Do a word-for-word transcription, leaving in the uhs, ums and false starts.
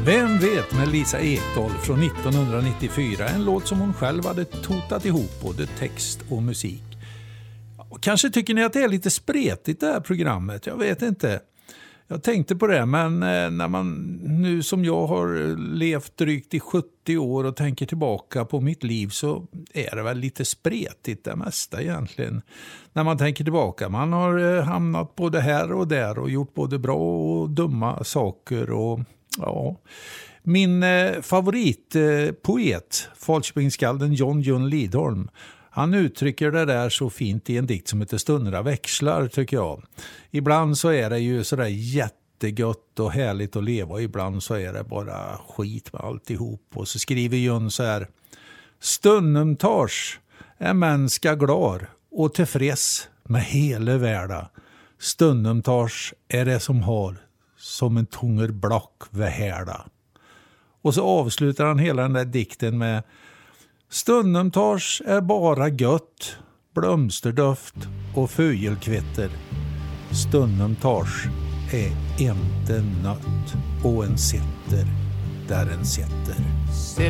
Vem vet med Lisa Ekdahl från nittonhundranittiofyra, en låt som hon själv hade totat ihop både text och musik. Kanske tycker ni att det är lite spretigt det här programmet, jag vet inte. Jag tänkte på det, men när man nu som jag har levt drygt i sjuttio år och tänker tillbaka på mitt liv, så är det väl lite spretigt det mesta egentligen. När man tänker tillbaka, man har hamnat både här och där och gjort både bra och dumma saker. Och ja, min favoritpoet, Falköpingsskalden John Jun Lidholm, han uttrycker det där så fint i en dikt som heter Stunder växlar, tycker jag. Ibland så är det ju sådär jättegött och härligt att leva, och ibland så är det bara skit med alltihop. Och så skriver Jön så här: Stundumtars är mänska glar och tillfreds med hela världen. Stundumtars är det som har som en tunger block vid härda. Och så avslutar han hela den där dikten med: Stundumtars är bara gött, blomsterdoft och fågelkvitter. Stundumtars är inte nött och en sitter där en sitter.